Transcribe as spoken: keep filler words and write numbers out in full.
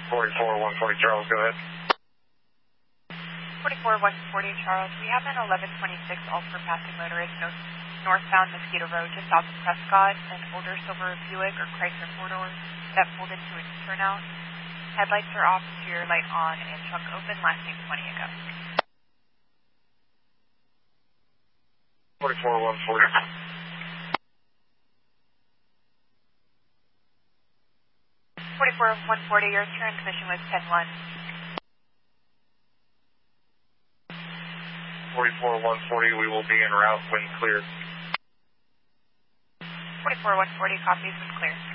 forty-four one forty Charles, go ahead. forty-four one forty Charles, we have an eleven twenty-six Ultra passing motorist no, northbound Mosquito Road just south of Prescott, an older silver Buick or Chrysler four-door that pulled into a turnout. Headlights are off, exterior light on, and trunk open, last name twenty ago. forty-four one forty. forty-four one forty, your transmission was ten one. forty-four one forty, we will be en route when cleared. forty-four one forty, copies when clear.